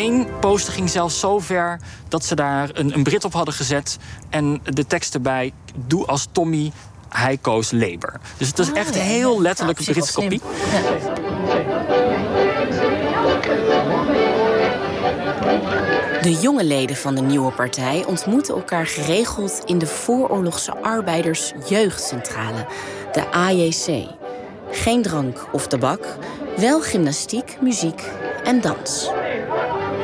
Eén poster ging zelfs zo ver dat ze daar een Brit op hadden gezet en de tekst erbij: doe als Tommy, hij koos Labour. Dus het is echt heel letterlijk een Britse kopie. De jonge leden van de nieuwe partij ontmoeten elkaar geregeld in de vooroorlogse arbeidersjeugdcentrale, de AJC. Geen drank of tabak, wel gymnastiek, muziek en dans.